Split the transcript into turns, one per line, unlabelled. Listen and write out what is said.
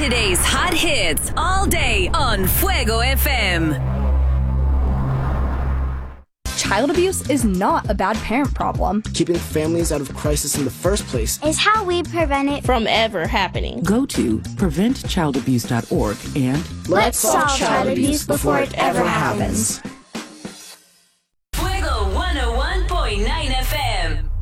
Today's hot hits all day on Fuego FM.
Child abuse is not a bad parent problem.
Keeping families out of crisis in the first place
is how we prevent it from ever happening.
Go to preventchildabuse.org and
let's solve child abuse before it ever happens.